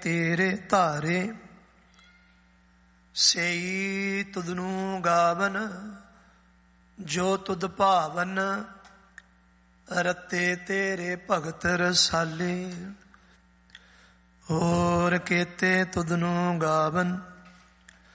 ਤੇਰੇ ਧਾਰੇ, ਸਈ ਤੁਧਨੂੰ ਗਾਵਨ ਜੋ ਤੁਧ ਭਾਵਨ, ਰਤੇ ਤੇਰੇ ਭਗਤ ਰਸਾਲੇ। ਹੋਰ ਕੀਤੇ ਤੁਧਨੂੰ ਗਾਵਨ